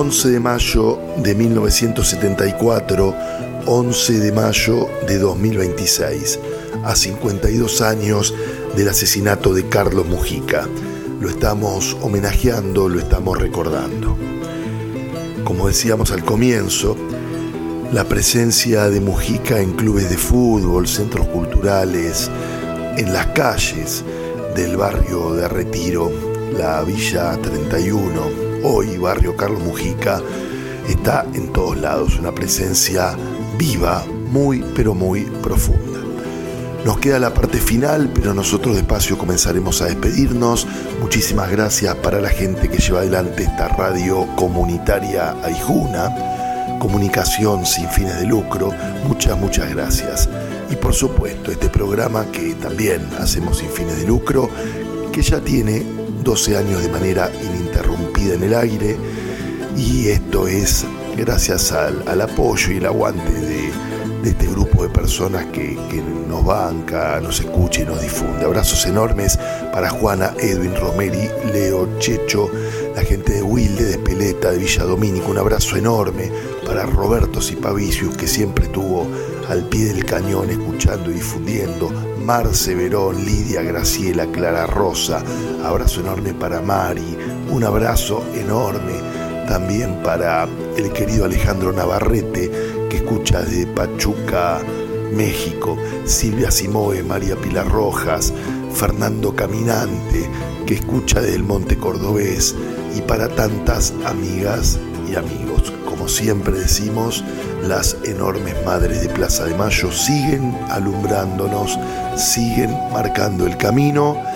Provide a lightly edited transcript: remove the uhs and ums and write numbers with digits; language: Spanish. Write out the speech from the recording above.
11 de mayo de 1974, 11 de mayo de 2026, a 52 años del asesinato de Carlos Mujica. Lo estamos homenajeando, lo estamos recordando. Como decíamos al comienzo, la presencia de Mujica en clubes de fútbol, centros culturales, en las calles del barrio de Retiro, la Villa 31, hoy barrio Carlos Mujica, está en todos lados, una presencia viva, muy pero muy profunda. Nos queda la parte final, pero nosotros despacio comenzaremos a despedirnos. Muchísimas gracias para la gente que lleva adelante esta radio comunitaria Aijuna, comunicación sin fines de lucro. Muchas gracias. Y por supuesto, este programa que también hacemos sin fines de lucro, que ya tiene 12 años de manera ininterrumpida en el aire, y esto es gracias al apoyo y el aguante de este grupo de personas que nos banca, nos escucha y nos difunde. Abrazos enormes para Juana, Edwin, Romeri, Leo, Checho, la gente de Wilde, de Espeleta, de Villa Domínico. Un abrazo enorme para Roberto Cipavicius, que siempre estuvo al pie del cañón escuchando y difundiendo. Marce Verón, Lidia, Graciela, Clara Rosa. Abrazo enorme para Mari. Un abrazo enorme también para el querido Alejandro Navarrete, que escucha desde Pachuca, México. Silvia Simoe, María Pilar Rojas, Fernando Caminante, que escucha desde el Monte Cordobés, y para tantas amigas y amigos. Como siempre decimos, las enormes madres de Plaza de Mayo siguen alumbrándonos, siguen marcando el camino,